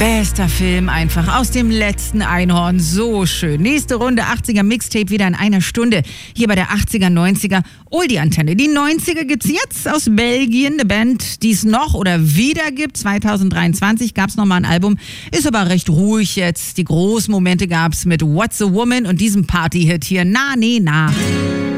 Bester Film einfach aus dem letzten Einhorn. So schön. Nächste Runde 80er Mixtape wieder in einer Stunde. Hier bei der 80er, 90er Oldie-Antenne. Die 90er gibt's jetzt aus Belgien. Eine Band, die es noch oder wieder gibt. 2023 gab's noch mal ein Album. Ist aber recht ruhig jetzt. Die großen Momente gab's mit What's a Woman und diesem Party-Hit hier. Na, nee, na.